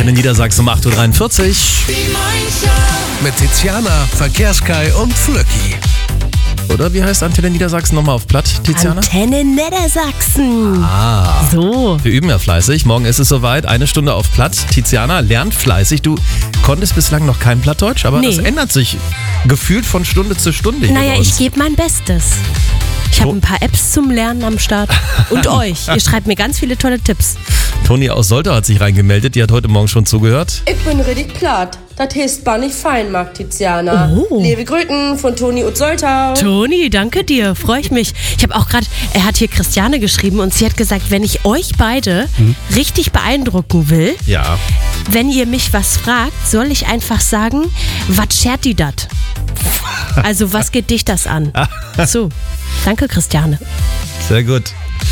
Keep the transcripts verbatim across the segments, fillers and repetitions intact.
Antenne Niedersachsen um acht Uhr dreiundvierzig. Mit Tiziana, Verkehrskai und Flöcki. Oder wie heißt Antenne Niedersachsen nochmal auf Platt, Tiziana? Antenne Niedersachsen. Ah. So. Wir üben ja fleißig. Morgen ist es soweit. Eine Stunde auf Platt. Tiziana lernt fleißig. Du konntest bislang noch kein Plattdeutsch, aber Nee. das ändert sich gefühlt von Stunde zu Stunde. hier Naja, bei uns. ich gebe mein Bestes. Ich habe ein paar Apps zum Lernen am Start. Und euch. Ihr schreibt mir ganz viele tolle Tipps. Toni aus Soltau hat sich reingemeldet. Die hat heute Morgen schon zugehört. Ich bin richtig platt. Das heißt bar nicht fein, mag Tiziana. Oh. Liebe Grüßen von Toni und Soltau. Toni, danke dir. Freue ich mich. Ich habe auch gerade, er hat hier Christiane geschrieben und sie hat gesagt, wenn ich euch beide richtig beeindrucken will, Ja. wenn ihr mich was fragt, soll ich einfach sagen, was schert die dat? Also, was geht dich das an? So, danke Christiane. Sehr gut.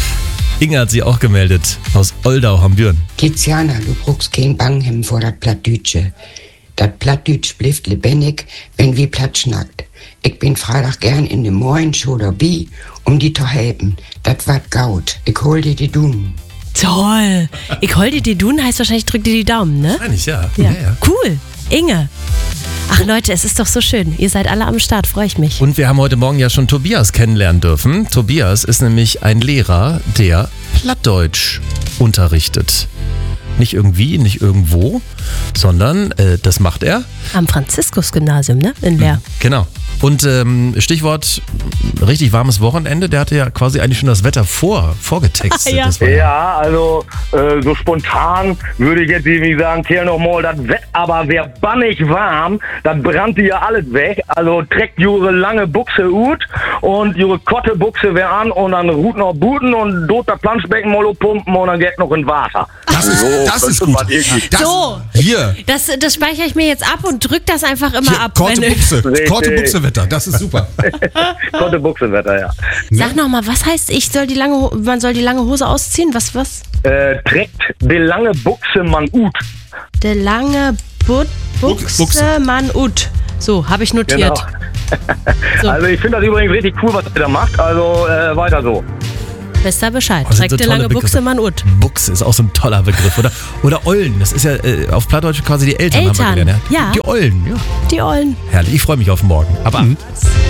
Inge hat sich auch gemeldet. Aus Oldau haben wir. Tiziana, du brauchst kein Banghem vor dat Plattdütsche. Dat Plattdütsch blifft lebendig, wenn wie platt schnackt. Ich bin Freitag gern in de Morgenshow dabei, um die zu helfen. Dat wat gaut. Ich hol dir die Dunen. Toll. Ich hol dir die Dun, heißt wahrscheinlich drück dir die Daumen, ne? Eigentlich, ja. Ja. Cool. Inge. Ach Leute, es ist doch so schön. Ihr seid alle am Start, freue ich mich. Und wir haben heute Morgen ja schon Tobias kennenlernen dürfen. Tobias ist nämlich ein Lehrer, der Plattdeutsch unterrichtet. Nicht irgendwie, nicht irgendwo, sondern äh, das macht er. Am Franziskus-Gymnasium, ne? In Leer. Genau. Und ähm, Stichwort richtig warmes Wochenende, der hatte ja quasi eigentlich schon das Wetter vor, vorgetextet. Ah, ja. Das war Ja, also äh, so spontan würde ich jetzt irgendwie sagen, kehr noch mal, das Wetter aber wär bannig warm, dann brannte ja alles weg. Also trägt jure lange Buchse ut und jure Kotte Buchse wär an und dann ruht noch Buten und dort das Planschbecken mal pumpen und dann geht noch in Wasser. Das ist, So, das ist könnte gut. man irgendwie- Das, So. Hier, Das, das speichere ich mir jetzt ab und drück das einfach immer hier ab. Korte wenn- Buchse. Richtig. Korte Buchse-Wetter, das ist super. Kotte Buchsewetter, ja. Sag nochmal, was heißt, ich soll die lange, Ho- man soll die lange Hose ausziehen? Was, was? Äh, trägt die lange Buchse man ut. Der lange But Buchse, Buchse. Mann ut. So, habe ich notiert. Genau. So. Also ich finde das übrigens richtig cool, was ihr da macht. Also äh, weiter so. Wisst ihr Bescheid. Das sind Trägt so der tolle lange Begriffe. Buchse, Mann ut. Buchse ist auch so ein toller Begriff. Oder, oder Ollen, das ist ja äh, auf Plattdeutsch quasi die Eltern. Eltern, haben wir gelernt, ja. Die Ollen, ja. Die Ollen. Herrlich, ich freue mich auf morgen. Ab acht.